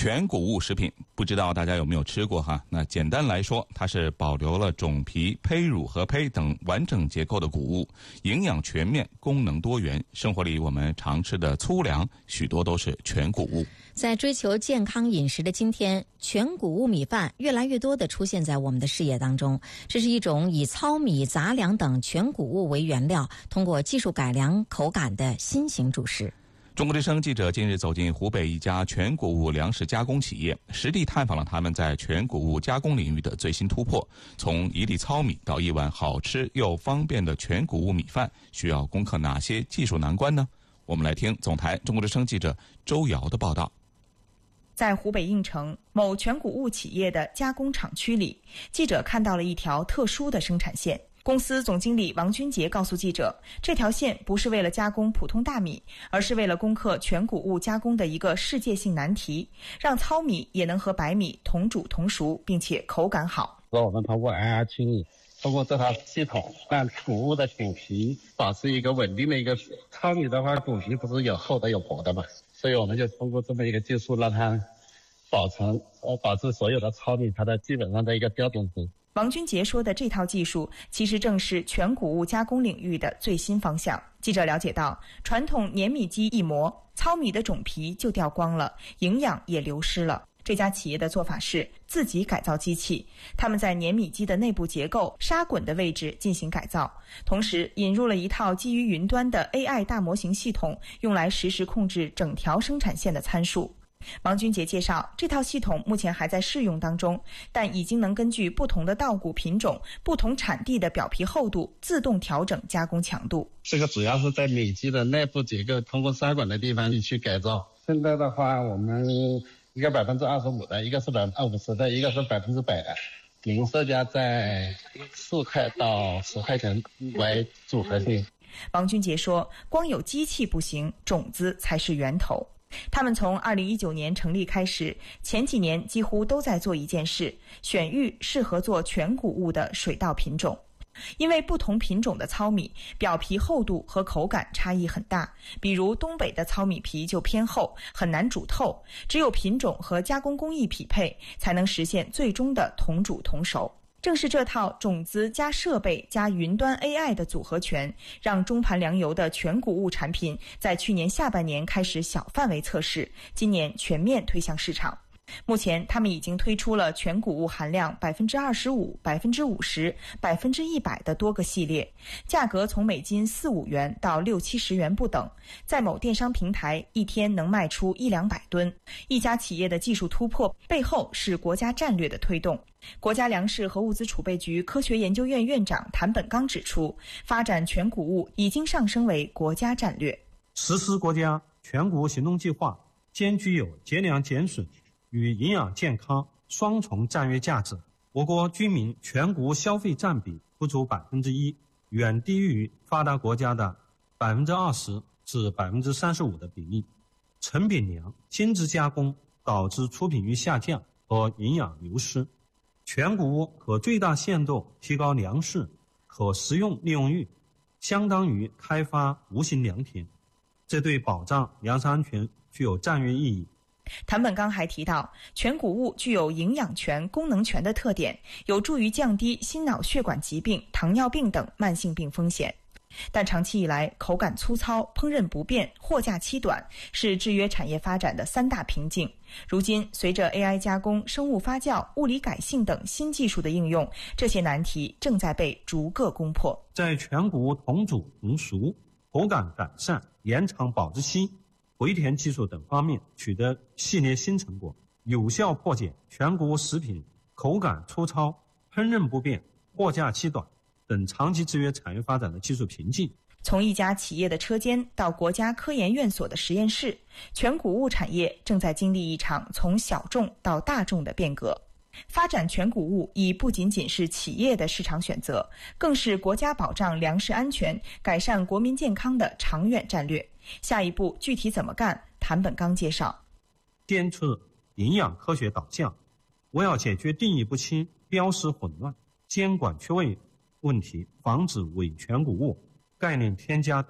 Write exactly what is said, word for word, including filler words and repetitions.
全谷物食品，不知道大家有没有吃过哈？那简单来说，它是保留了种皮、胚乳和胚等完整结构的谷物，营养全面，功能多元。生活里我们常吃的粗粮，许多都是全谷物。 在追求健康饮食的今天，全谷物米饭越来越多地出现在我们的视野当中。这是一种以糙米、杂粮等全谷物为原料，通过技术改良口感的新型主食。 中国之声记者近日走进湖北一家全谷物粮食加工企业，实地探访了他们在全谷物加工领域的最新突破。从一粒糙米到一碗好吃又方便的全谷物米饭，需要攻克哪些技术难关呢？我们来听总台中国之声记者周瑶的报道。 在湖北应城某全谷物企业的加工厂区里，记者看到了一条特殊的生产线。公司总经理王军杰告诉记者，这条线不是为了加工普通大米，而是为了攻克全谷物加工的一个世界性难题，让糙米也能和白米同煮同熟，并且口感好。 我们通过 I R 清理，通过这套系统，让谷物的果皮保持一个稳定的一个。糙米的话，果皮不是有厚的有薄的嘛，所以我们就通过这么一个技术，让它保存呃保持所有的糙米它的基本上的一个标准值。 王军杰说的这套技术，其实正是全谷物加工领域的最新方向。记者了解到，传统碾米机一磨，糙米的种皮就掉光了，营养也流失了。这家企业的做法是自己改造机器，他们在碾米机的内部结构、砂滚的位置进行改造，同时引入了一套基于云端的 A I 大模型系统，用来实时控制整条生产线的参数。王军杰介绍，这套系统目前还在试用当中，但已经能根据不同的稻谷品种、不同产地的表皮厚度自动调整加工强度。 这个主要是在米机的内部结构，通过砂管的地方去改造。现在的话，我们一个百分之二十五的，一个是百分之五十的，一个是百分之百的，零售价在四块到十块钱为组合性。 王军杰说，光有机器不行，种子才是源头。他们从二零一九年成立开始，前几年几乎都在做一件事，选育适合做全谷物的水稻品种。因为不同品种的糙米表皮厚度和口感差异很大，比如东北的糙米皮就偏厚，很难煮透，只有品种和加工工艺匹配，才能实现最终的同煮同熟。正是这套种子加设备加云端 A I 的组合拳，让中盘粮油的全谷物产品在去年下半年开始小范围测试，今年全面推向市场。目前他们已经推出了全谷物含量百分之二十五、百分之五十、百分之一百的多个系列，价格从每斤四五元到六七十元不等，在某电商平台一天能卖出一两百吨。一家企业的技术突破背后是国家战略的推动。国家粮食和物资储备局科学研究院院长谭本刚指出，发展全谷物已经上升为国家战略。 实施国家全谷物行动计划，兼具有节粮减损与营养健康双重战略价值。我国居民全谷物消费占比不足百分之一，远低于发达国家的百分之二十至百分之三十五的比例。成品粮精致加工导致出品率下降和营养流失。全谷物可最大限度提高粮食可食用利用率，相当于开发无形良田，这对保障粮食安全具有战略意义。 谭本刚还提到，全谷物具有营养权、功能权的特点，有助于降低心脑血管疾病、糖尿病等慢性病风险。但长期以来，口感粗糙、烹饪不便、货架期短是制约产业发展的三大瓶颈。如今，随着 A I 加工、生物发酵、物理改性等新技术的应用，这些难题正在被逐个攻破。 在全谷物同煮同熟、口感改善、延长保质期、回填技术等方面取得系列新成果，有效破解全谷物食品口感粗糙、烹饪不便、货架期短等长期制约产业发展的技术瓶颈。 从一家企业的车间到国家科研院所的实验室，全谷物产业正在经历一场从小众到大众的变革。发展全谷物已不仅仅是企业的市场选择，更是国家保障粮食安全、改善国民健康的长远战略。下一步具体怎么干？谭本刚介绍， 坚持营养科学导向，我要解决定义不清、标识混乱、监管缺位问题，防止伪全谷物概念添加等